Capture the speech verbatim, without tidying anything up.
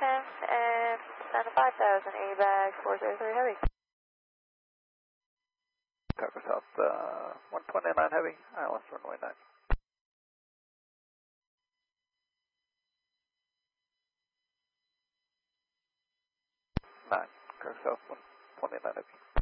ten and down to five thousand, A-bag four zero three heavy. Cargo South, uh, one twenty-nine heavy, I L S runway nine. nine, Cargo South, one twenty-nine heavy.